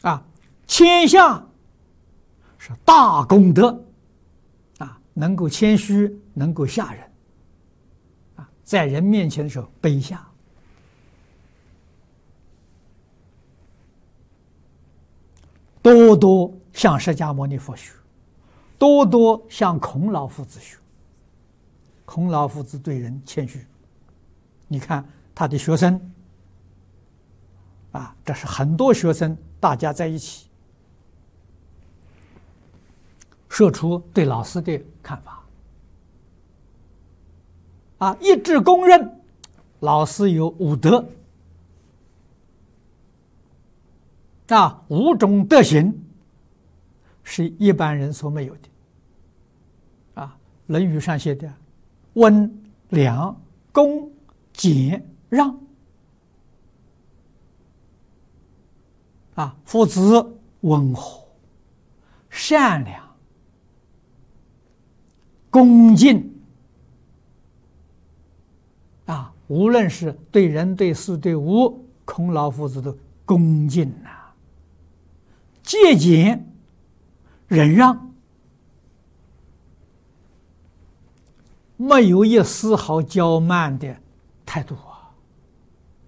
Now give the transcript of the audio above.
啊，谦下是大功德啊，能够谦虚，能够下人啊，在人面前的时候卑下。多多向释迦牟尼佛学，多多向孔老夫子学。孔老夫子对人谦虚，你看他的学生啊，这是很多学生大家在一起说出对老师的看法啊，一致公认老师有五德啊，5种德行是一般人所没有的啊，《论语》上写的温良恭俭让啊，夫子温和善良恭敬啊，无论是对人对事对物，孔老夫子都恭敬呐，节俭忍让，没有一丝毫骄慢的态度啊。